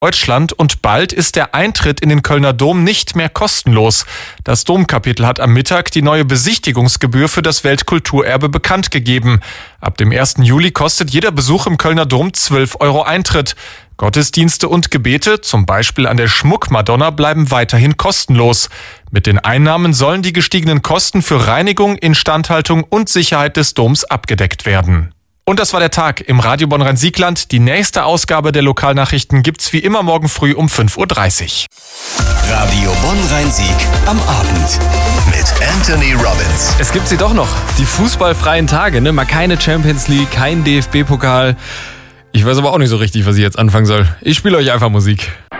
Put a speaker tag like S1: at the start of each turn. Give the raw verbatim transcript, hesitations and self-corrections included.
S1: Deutschland und bald ist der Eintritt in den Kölner Dom nicht mehr kostenlos. Das Domkapitel hat am Mittag die neue Besichtigungsgebühr für das Weltkulturerbe bekannt gegeben. Ab dem ersten Juli kostet jeder Besuch im Kölner Dom zwölf Euro Eintritt. Gottesdienste und Gebete, zum Beispiel an der Schmuckmadonna, bleiben weiterhin kostenlos. Mit den Einnahmen sollen die gestiegenen Kosten für Reinigung, Instandhaltung und Sicherheit des Doms abgedeckt werden. Und das war der Tag im Radio Bonn-Rhein-Siegland. Die nächste Ausgabe der Lokalnachrichten gibt's wie immer morgen früh um fünf Uhr dreißig.
S2: Radio Bonn-Rhein-Sieg am Abend mit Anthony Robbins.
S3: Es gibt sie doch noch, die fußballfreien Tage, ne? Mal keine Champions League, kein D F B-Pokal. Ich weiß aber auch nicht so richtig, was ich jetzt anfangen soll. Ich spiele euch einfach Musik.